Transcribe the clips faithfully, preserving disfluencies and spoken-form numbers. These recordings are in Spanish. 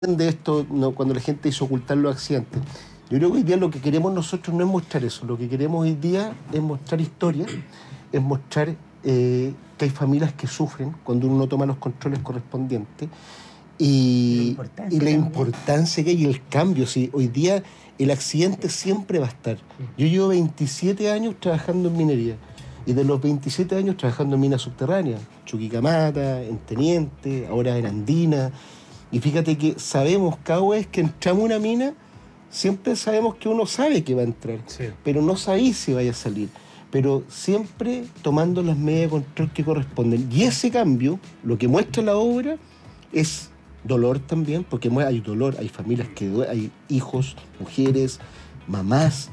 de esto, no, cuando la gente dice ocultar los accidentes. Yo creo que hoy día lo que queremos nosotros no es mostrar eso. Lo que queremos hoy día es mostrar historias, es mostrar eh, que hay familias que sufren cuando uno no toma los controles correspondientes y la, y la importancia que hay y el cambio. Sí, hoy día el accidente siempre va a estar. Yo llevo veintisiete años trabajando en minería y de los veintisiete años trabajando en minas subterráneas, Chuquicamata, en Teniente, ahora en Andina. Y fíjate que sabemos cada vez que entramos a una mina, siempre sabemos que uno sabe que va a entrar, sí, pero no sabéis si vaya a salir. Pero siempre tomando las medidas de control que corresponden. Y ese cambio, lo que muestra la obra, es dolor también, porque hay dolor, hay familias que hay hijos, mujeres, mamás,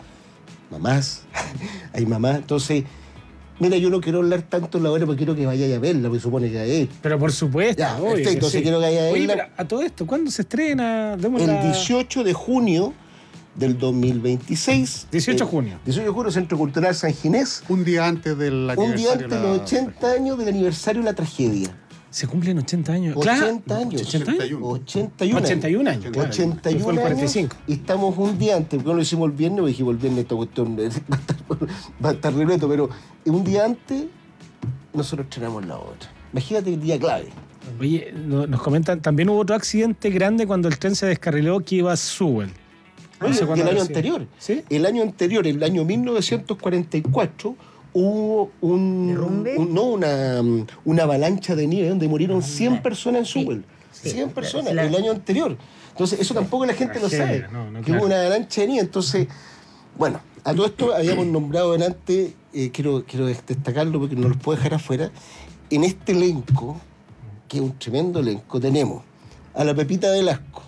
mamás, hay mamás. Entonces, mira, yo no quiero hablar tanto de la obra porque quiero que vayáis a verla, porque supone que es. Pero por supuesto, ya, obvio, este, entonces sí. Quiero que vayáis a verla. Oye, pero a todo esto, ¿cuándo se estrena? Demos el la... dieciocho de junio del dos mil veintiséis. dieciocho de junio. dieciocho de junio, Centro Cultural San Ginés. Un día antes del aniversario. Un día antes de los ochenta años del aniversario de la tragedia. Se cumplen ochenta años. ochenta años. ochenta años. ochenta y uno. ochenta y uno años. ochenta y uno fue el cuarenta y cinco. Años, y estamos un día antes, porque no lo hicimos el viernes, porque dijimos el viernes esta cuestión va a estar, va a estar repleto, pero un día antes nosotros estrenamos la obra. Imagínate el día clave. Oye, nos comentan, también hubo otro accidente grande cuando el tren se descarriló que iba a Sewell. No sé el año anterior. ¿Sí? El año anterior, el año mil novecientos cuarenta y cuatro, hubo un, un no una, una avalancha de nieve donde murieron cien personas en Sewell. Sí, cien personas, la, el año anterior. Entonces, eso tampoco la gente lo sabe. No, no, que claro. Hubo una avalancha de nieve. Entonces, bueno, a todo esto habíamos nombrado delante, eh, quiero, quiero destacarlo porque no los puedo dejar afuera. En este elenco, que es un tremendo elenco, tenemos a la Pepita Velasco,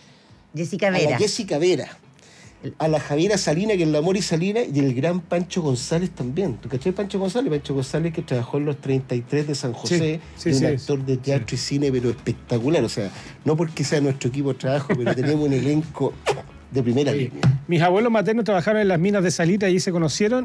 Jessica Vera. A la Jessica Vera, a la Javiera Salina, que es la Mori Salina, y el gran Pancho González también. ¿Tú cachai Pancho González? Pancho González que trabajó en los treinta y tres de San José, sí, sí, un sí, actor de teatro sí. y cine, pero espectacular. O sea, no porque sea nuestro equipo de trabajo, pero tenemos un elenco de primera Oye, línea. Mis abuelos maternos trabajaron en las minas de Salita y allí se conocieron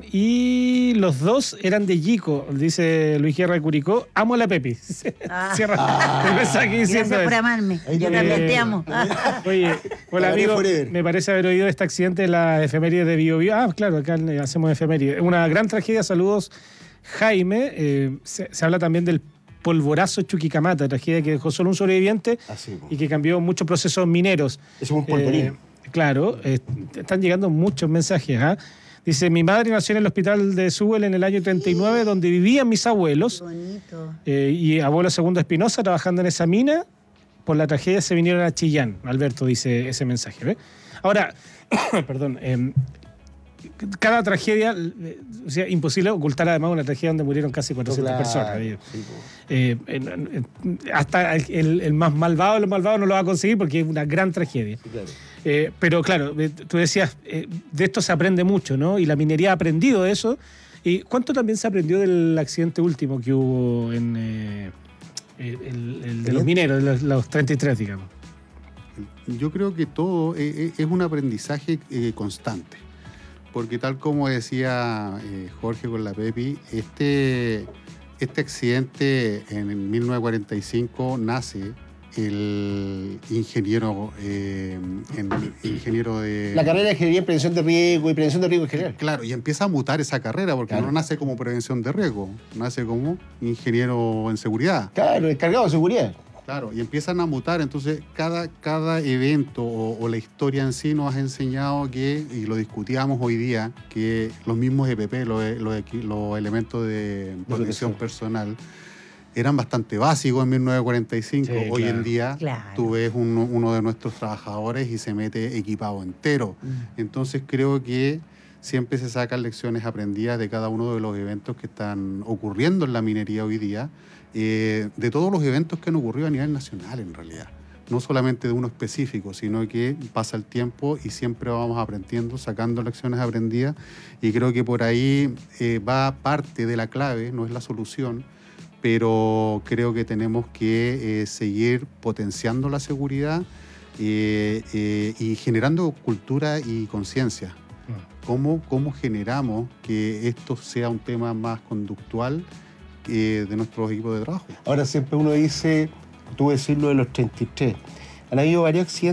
y los dos eran de Yico, dice Luis Guerra de Curicó. Amo a la Pepi. Ah. Cierra ah. el mensaje diciendo Gracias por eso. amarme. Yo también te amo. Oye, hola amigo, me parece haber oído este accidente de la efeméride de Bio Bio. Ah, claro, acá hacemos efeméride. Una gran tragedia, saludos Jaime. Eh, se, se habla también del polvorazo Chuquicamata, tragedia que dejó solo un sobreviviente Así, y que cambió muchos procesos mineros. Es un polvorín. Eh, Claro, eh, están llegando muchos mensajes. ¿eh? Dice, mi madre nació en el hospital de Sewell en el año treinta y nueve, sí, donde vivían mis abuelos. Qué bonito. Eh, y abuelo Segundo Espinosa trabajando en esa mina. Por la tragedia se vinieron a Chillán. Alberto dice ese mensaje. ¿ve? Ahora, perdón, eh, cada tragedia, eh, o sea, imposible ocultar además una tragedia donde murieron casi cuatrocientas claro, personas. Sí, eh, eh, hasta el, el más malvado de los malvados no lo va a conseguir porque es una gran tragedia. Sí, claro. Eh, pero claro, tú decías, eh, de esto se aprende mucho, ¿no? Y la minería ha aprendido de eso. ¿Y cuánto también se aprendió del accidente último que hubo en eh, el, el de los mineros, los, los treinta y tres, digamos? Yo creo que todo es, es un aprendizaje eh, constante. Porque tal como decía eh, Jorge con la Pepi, este, este accidente en mil novecientos cuarenta y cinco nace el ingeniero, eh, en, ingeniero de... La carrera de ingeniería en prevención de riesgo y prevención de riesgo en general. Claro, y empieza a mutar esa carrera porque claro. no nace como prevención de riesgo, nace como ingeniero en seguridad. Claro, encargado de seguridad. Claro, y empiezan a mutar, entonces cada, cada evento o, o la historia en sí nos ha enseñado que, y lo discutíamos hoy día, que los mismos E P P, los, los, los elementos de protección personal, eran bastante básicos en mil novecientos cuarenta y cinco. Sí, hoy claro. en día claro. tú ves uno, uno de nuestros trabajadores y se mete equipado entero. Mm. Entonces creo que siempre se sacan lecciones aprendidas de cada uno de los eventos que están ocurriendo en la minería hoy día, eh, de todos los eventos que han ocurrido a nivel nacional en realidad. No solamente de uno específico, sino que pasa el tiempo y siempre vamos aprendiendo, sacando lecciones aprendidas. Y creo que por ahí eh, va parte de la clave, no es la solución, pero creo que tenemos que eh, seguir potenciando la seguridad eh, eh, y generando cultura y conciencia. ¿Cómo, ¿Cómo generamos que esto sea un tema más conductual eh, de nuestros equipos de trabajo? Ahora siempre uno dice, tú decís lo de los treinta y tres, Han habido varios accidentes